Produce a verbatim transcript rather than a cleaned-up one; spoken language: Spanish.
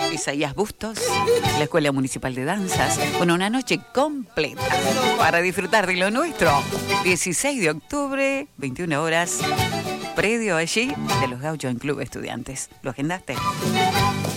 Isaías Bustos, la Escuela Municipal de Danzas. Bueno, una noche completa para disfrutar de lo nuestro. dieciséis de octubre, veintiuna horas, predio allí de los Gauchos en Club Estudiantes. ¿Lo agendaste?